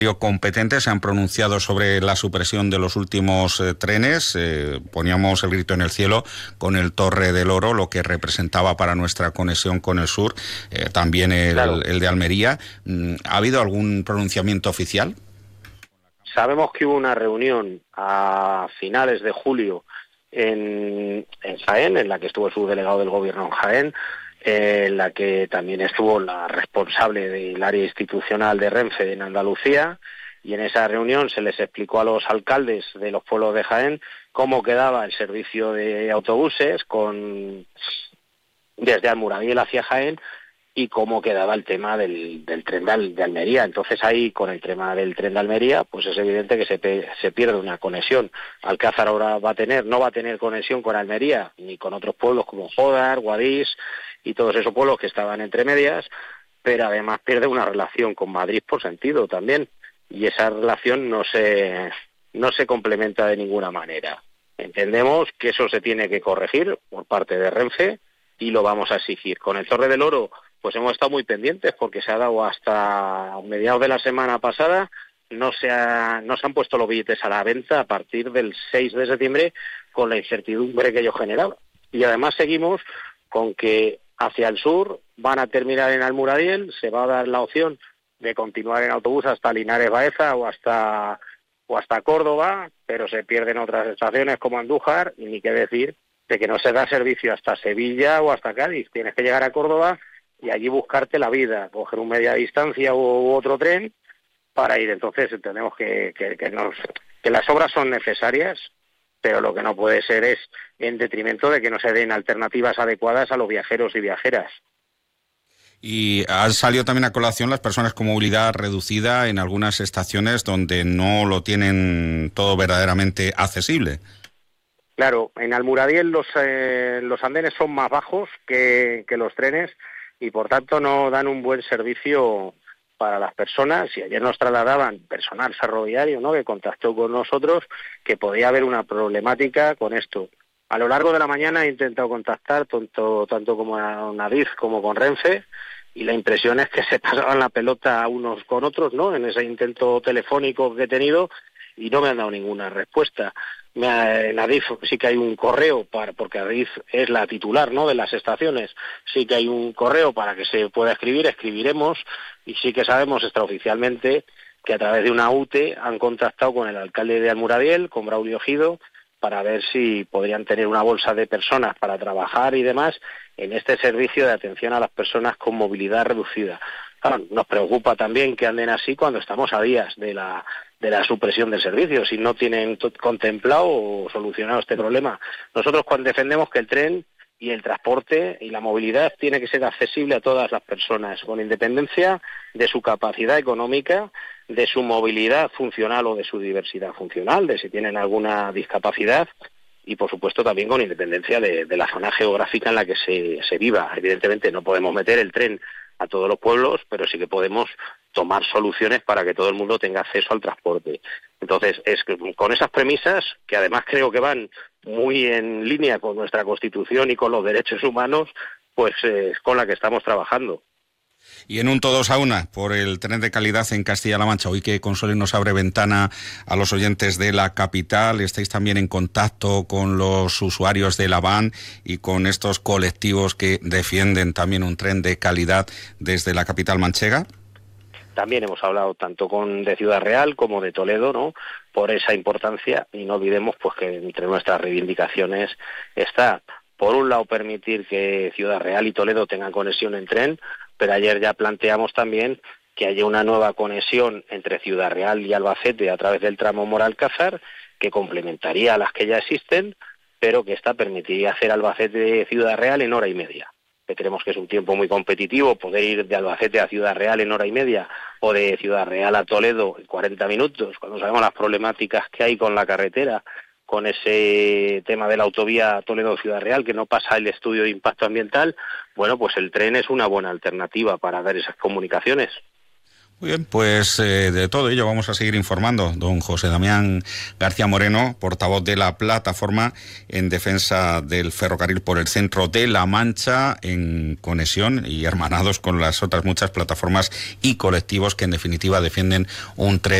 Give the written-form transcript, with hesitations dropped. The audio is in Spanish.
competentes se han pronunciado sobre la supresión de los últimos trenes. Poníamos el grito en el cielo con el Torre del Oro, lo que representaba para nuestra conexión con el sur, también el de Almería. ¿Ha habido algún pronunciamiento oficial? Sabemos que hubo una reunión a finales de julio en Jaén, en la que estuvo el subdelegado del gobierno en Jaén, en la que también estuvo la responsable del área institucional de Renfe en Andalucía, y en esa reunión se les explicó a los alcaldes de los pueblos de Jaén cómo quedaba el servicio de autobuses desde Almuradiel hacia Jaén y cómo quedaba el tema del tren de Almería. Entonces ahí, con el tema del tren de Almería, pues es evidente que se pierde una conexión. Alcázar ahora no va a tener conexión con Almería, ni con otros pueblos como Jódar, Guadix y todos esos pueblos que estaban entre medias, pero además pierde una relación con Madrid por sentido también, y esa relación no se complementa de ninguna manera. Entendemos que eso se tiene que corregir por parte de Renfe y lo vamos a exigir. Con el Torre del Oro pues hemos estado muy pendientes, porque se ha dado hasta mediados de la semana pasada, no se han puesto los billetes a la venta a partir del 6 de septiembre, con la incertidumbre que ello generaba. Y además seguimos con que hacia el sur van a terminar en Almuradiel, se va a dar la opción de continuar en autobús hasta Linares Baeza o hasta Córdoba, pero se pierden otras estaciones como Andújar, y ni qué decir de que no se da servicio hasta Sevilla o hasta Cádiz. Tienes que llegar a Córdoba y allí buscarte la vida, coger un media distancia u otro tren para ir. Entonces entendemos que las obras son necesarias, pero lo que no puede ser es en detrimento de que no se den alternativas adecuadas a los viajeros y viajeras. Y han salido también a colación las personas con movilidad reducida en algunas estaciones donde no lo tienen todo verdaderamente accesible. Claro, en Almuradiel los andenes son más bajos que los trenes, y por tanto no dan un buen servicio para las personas. Y ayer nos trasladaban personal ferroviario, ¿no?, que contactó con nosotros, que podía haber una problemática con esto. A lo largo de la mañana he intentado contactar tanto como a Adif como con Renfe, y la impresión es que se pasaban la pelota unos con otros, ¿no?, en ese intento telefónico que he tenido, y no me han dado ninguna respuesta. En Adif sí que hay un correo, porque Adif es la titular, ¿no?, de las estaciones. Sí que hay un correo para que se pueda escribiremos, y sí que sabemos extraoficialmente que a través de una UTE han contactado con el alcalde de Almuradiel, con Braulio Gido, para ver si podrían tener una bolsa de personas para trabajar y demás en este servicio de atención a las personas con movilidad reducida. Claro, nos preocupa también que anden así cuando estamos a días de la supresión del servicio, si no tienen contemplado o solucionado este problema. Nosotros cuando defendemos que el tren y el transporte y la movilidad tiene que ser accesible a todas las personas, con independencia de su capacidad económica, de su movilidad funcional o de su diversidad funcional, de si tienen alguna discapacidad, y por supuesto también con independencia de la zona geográfica en la que se viva. Evidentemente no podemos meter el tren a todos los pueblos, pero sí que podemos tomar soluciones para que todo el mundo tenga acceso al transporte. Entonces, es con esas premisas, que además creo que van muy en línea con nuestra Constitución y con los derechos humanos, pues es con la que estamos trabajando. Y en un todos a una por el tren de calidad en Castilla-La Mancha. Hoy que Consuelo nos abre ventana a los oyentes de la capital, estáis también en contacto con los usuarios de la van y con estos colectivos que defienden también un tren de calidad desde la capital manchega. También hemos hablado tanto de Ciudad Real como de Toledo, ¿no?, por esa importancia, y no olvidemos pues que entre nuestras reivindicaciones está, por un lado, permitir que Ciudad Real y Toledo tengan conexión en tren, pero ayer ya planteamos también que haya una nueva conexión entre Ciudad Real y Albacete a través del tramo Mora-Alcázar, que complementaría a las que ya existen, pero que esta permitiría hacer Albacete-Ciudad Real en hora y media. Que creemos que es un tiempo muy competitivo poder ir de Albacete a Ciudad Real en hora y media, o de Ciudad Real a Toledo en 40 minutos, cuando sabemos las problemáticas que hay con la carretera, con ese tema de la autovía Toledo-Ciudad Real, que no pasa el estudio de impacto ambiental. Bueno, pues el tren es una buena alternativa para dar esas comunicaciones. Muy bien, pues de todo ello vamos a seguir informando. Don José Damián García Moreno, portavoz de la plataforma en defensa del ferrocarril por el centro de La Mancha, en conexión y hermanados con las otras muchas plataformas y colectivos que en definitiva defienden un tren